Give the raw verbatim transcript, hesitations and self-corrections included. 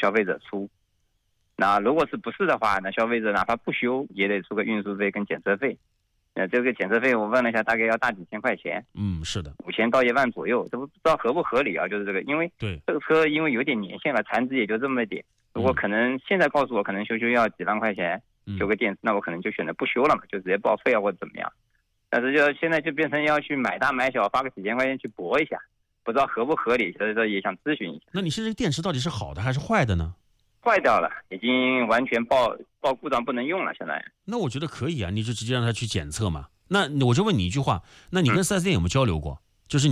消费者出。那如果是不是的话，那消费者哪怕不修也得出个运输费跟检测费。呃，这个检测费我问了一下，大概要大几千块钱。 嗯，是的， 五千到一万左右，这不知道合不合理啊？就是这个，因为对这个车因为有点年限了，残值也就这么一点。如果可能现在告诉我可能修修要几万块钱修个电池，那我可能就选择不修了嘛，就直接报废啊或者怎么样。但是就现在就变成要去买大买小，花个几千块钱去搏一下，不知道合不合理，所以说也想咨询一下。 那你现在这个电池到底是好的还是坏的呢？ 坏掉了，已经完全报报故障不能用了，现在。 那我觉得可以啊，你就直接让他去检测嘛。那我就问你一句话，那你跟 四 S 店有没有交流过？